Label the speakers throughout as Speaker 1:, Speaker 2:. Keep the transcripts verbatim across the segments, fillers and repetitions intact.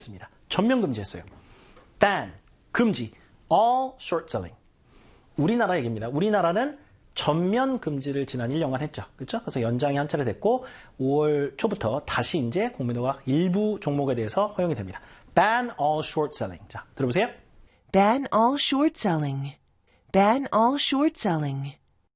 Speaker 1: 습니다. 전면 금지했어요. ban, 금지, all short selling. 우리나라 얘기입니다. 우리나라는 전면 금지를 지난 일 년간 했죠. 그렇죠? 그래서 연장이 한 차례 됐고 오월 초부터 다시 이제 공매도가 일부 종목에 대해서 허용이 됩니다. ban all short selling. 자, 들어보세요.
Speaker 2: Ban all short selling. Ban all short selling.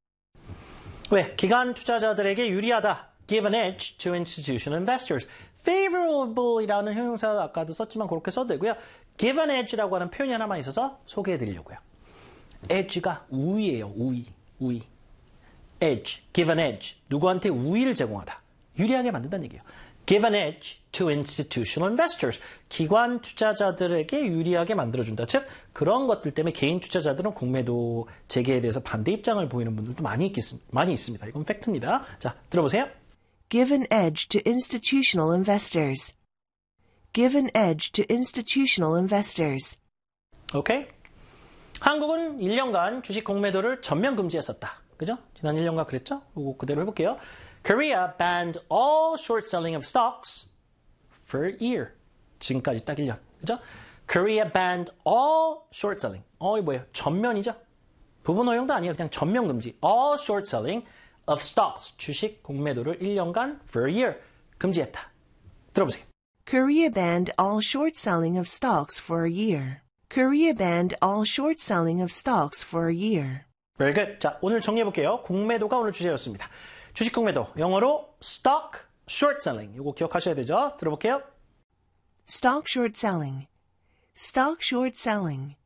Speaker 1: 왜? 기관 투자자들에게 유리하다. Give an edge to institutional investors. favorable이라는 형용사 아까도 썼지만 그렇게 써도 되고요. Give an edge라고 하는 표현이 하나만 있어서 소개해드리려고요. edge가 우위예요. 우위. 우위. edge. Give an edge. 누구한테 우위를 제공하다. 유리하게 만든다는 얘기예요. Give an edge to institutional investors. 기관 투자자들에게 유리하게 만들어준다. 즉 그런 것들 때문에 개인 투자자들은 공매도 재개에 대해서 반대 입장을 보이는 분들도 많이, 있겠, 많이 있습니다. 이건 팩트입니다. 자, 들어보세요.
Speaker 2: Give an edge to institutional investors. Give an edge to institutional investors.
Speaker 1: 오케이. 한국은 일 년간 주식 공매도를 전면 금지했었다. 그죠? 지난 일 년간 그랬죠? 이거 그대로 해볼게요. Korea banned all short selling of stocks for a year. 지금까지 딱 일 년. 그죠? Korea banned all short selling. 어이 뭐예요? 전면이죠? 부분 허용도 아니에요. 그냥 전면 금지. All short selling of stocks. 주식 공매도를 일 년간 for a year. 금지했다. 들어보세요.
Speaker 2: Korea banned all short selling of stocks for a year. Korea banned all short selling of stocks for a year.
Speaker 1: Very good. 자, 오늘 정리해볼게요. 공매도가 오늘 주제였습니다. 주식 공매도, 영어로 stock short selling. 이거 기억하셔야 되죠? 들어볼게요.
Speaker 2: Stock short selling. Stock short selling.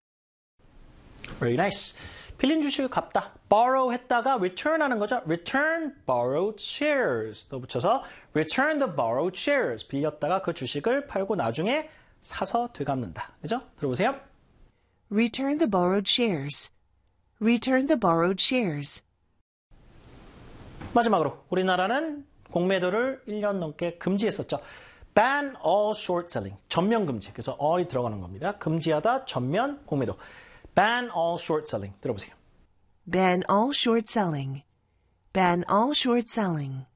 Speaker 1: Very nice. 빌린 주식을 갚다. borrow 했다가 return 하는 거죠. return borrowed shares. 또 붙여서 return the borrowed shares. 빌렸다가 그 주식을 팔고 나중에 사서 되갚는다. 그죠? 들어보세요.
Speaker 2: Return the borrowed shares. Return the borrowed shares.
Speaker 1: 마지막으로 우리나라는 공매도를 일 년 넘게 금지했었죠. ban all short selling. 전면 금지. 그래서 all이 들어가는 겁니다. 금지하다 전면 공매도. ban all short selling. 들어보세요.
Speaker 2: Ban all short selling. Ban all short selling.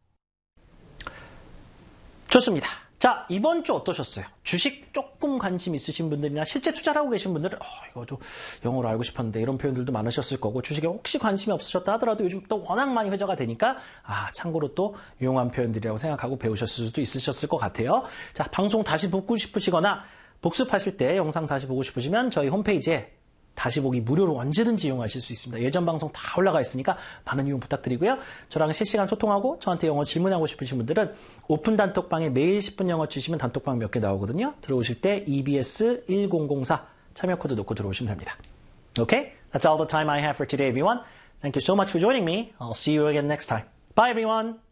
Speaker 1: 좋습니다. 자, 이번 주 어떠셨어요? 주식 조금 관심 있으신 분들이나 실제 투자를 하고 계신 분들은 어, 이거 좀 영어로 알고 싶었는데 이런 표현들도 많으셨을 거고 주식에 혹시 관심이 없으셨다 하더라도 요즘 또 워낙 많이 회자가 되니까 아, 참고로 또 유용한 표현들이라고 생각하고 배우셨을 수도 있으셨을 것 같아요. 자, 방송 다시 보고 싶으시거나 복습하실 때 영상 다시 보고 싶으시면 저희 홈페이지에 다시 보기 무료로 언제든지 이용하실 수 있습니다. 예전 방송 다 올라가 있으니까 많은 이용 부탁드리고요. 저랑 실시간 소통하고 저한테 영어 질문하고 싶으신 분들은 오픈 단톡방에 매일 십 분 영어 치시면 단톡방 몇 개 나오거든요. 들어오실 때 이비에스 일공공사 참여 코드 넣고 들어오시면 됩니다. Okay? That's all the time I have for today, everyone. Thank you so much for joining me. I'll see you again next time. Bye, everyone.